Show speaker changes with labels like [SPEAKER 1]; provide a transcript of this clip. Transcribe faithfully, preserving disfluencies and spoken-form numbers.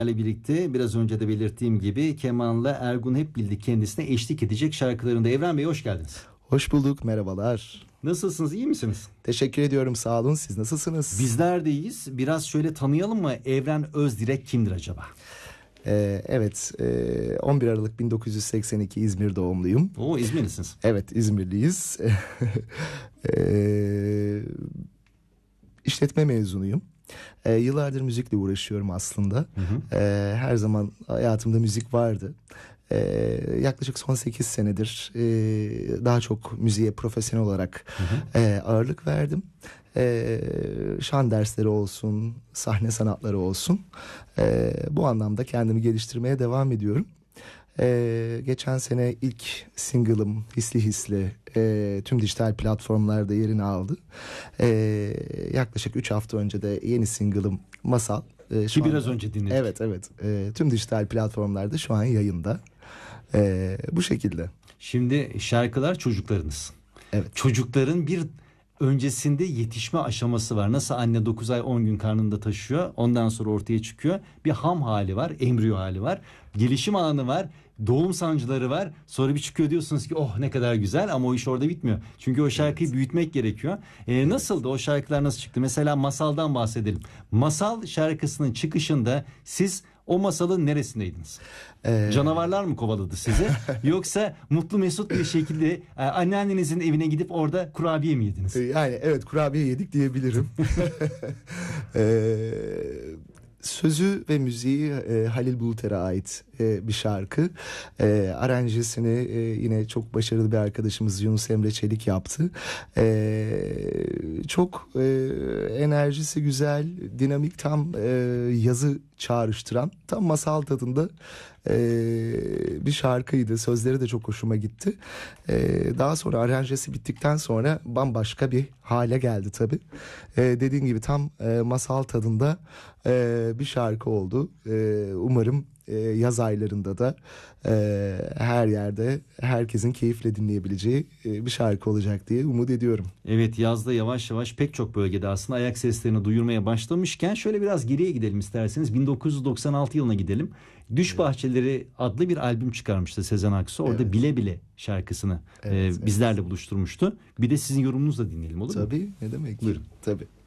[SPEAKER 1] ile birlikte biraz önce de belirttiğim gibi kemanla Ergun hep bildik kendisine eşlik edecek şarkılarında. Evren Bey hoş geldiniz.
[SPEAKER 2] Hoş bulduk, merhabalar.
[SPEAKER 1] Nasılsınız, iyi misiniz?
[SPEAKER 2] Teşekkür ediyorum, sağ olun. Siz nasılsınız?
[SPEAKER 1] Bizler de iyiyiz. Biraz şöyle tanıyalım mı? Evren Özdirek kimdir acaba?
[SPEAKER 2] Ee, evet, e, on bir Aralık bin dokuz yüz seksen iki İzmir doğumluyum.
[SPEAKER 1] Oo, İzmirlisiniz.
[SPEAKER 2] Evet, İzmirliyiz. e, işletme mezunuyum. E, yıllardır müzikle uğraşıyorum aslında. Hı hı. E, her zaman hayatımda müzik vardı. Ee, yaklaşık son sekiz senedir e, daha çok müziğe profesyonel olarak hı hı. E, ağırlık verdim. E, şan dersleri olsun, sahne sanatları olsun. E, bu anlamda kendimi geliştirmeye devam ediyorum. E, geçen sene ilk single'ım Hisli Hisli e, tüm dijital platformlarda yerini aldı. E, yaklaşık üç hafta önce de yeni single'ım Masal. E,
[SPEAKER 1] Ki biraz
[SPEAKER 2] anda,
[SPEAKER 1] önce dinledik.
[SPEAKER 2] Evet evet. E, tüm dijital platformlarda şu an yayında. Ee, bu şekilde.
[SPEAKER 1] Şimdi şarkılar çocuklarınız.
[SPEAKER 2] Evet.
[SPEAKER 1] Çocukların bir öncesinde yetişme aşaması var. Nasıl anne dokuz ay on gün karnında taşıyor. Ondan sonra ortaya çıkıyor. Bir ham hali var. Embriyo hali var. Gelişim anı var. Doğum sancıları var. Sonra bir çıkıyor diyorsunuz ki oh ne kadar güzel, ama o iş orada bitmiyor. Çünkü o şarkıyı evet. büyütmek gerekiyor. Ee, evet. Nasıldı o şarkılar, nasıl çıktı? Mesela Masal'dan bahsedelim. Masal şarkısının çıkışında siz o masalın neresindeydiniz? Ee... Canavarlar mı kovaladı sizi? Yoksa mutlu mesut bir şekilde e, anneannenizin evine gidip orada kurabiye mi yediniz?
[SPEAKER 2] Yani evet, kurabiye yedik diyebilirim. Eee... Sözü ve müziği e, Halil Bulut'a ait e, bir şarkı. E, aranjesini e, yine çok başarılı bir arkadaşımız Yunus Emre Çelik yaptı. E, çok e, enerjisi güzel, dinamik, tam e, yazı çağrıştıran, tam masal tadında e, bir şarkıydı. Sözleri de çok hoşuma gitti. E, daha sonra aranjesi bittikten sonra bambaşka bir hale geldi tabii. E, dediğim gibi tam e, masal tadında e, bir şarkı oldu. E, umarım e, yaz aylarında da e, her yerde herkesin keyifle dinleyebileceği e, bir şarkı olacak diye umut ediyorum.
[SPEAKER 1] Evet, yazda yavaş yavaş pek çok bölgede aslında ayak seslerini duyurmaya başlamışken şöyle biraz geriye gidelim isterseniz. bin dokuz yüz doksan altı yılına gidelim. Düş evet. Bahçeleri adlı bir albüm çıkarmıştı Sezen Aksu. Orada evet. Bile Bile şarkısını evet, e, bizlerle evet. buluşturmuştu. Bir de sizin yorumunuzla dinleyelim, olur
[SPEAKER 2] Tabii,
[SPEAKER 1] mu?
[SPEAKER 2] Tabii, ne demek?
[SPEAKER 1] Buyurun.
[SPEAKER 2] Tabii.